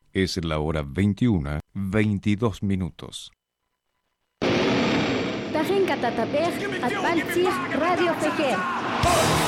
Es la hora 21:22. Tajen Catatapej, Atpaltzij, Radio Fejer.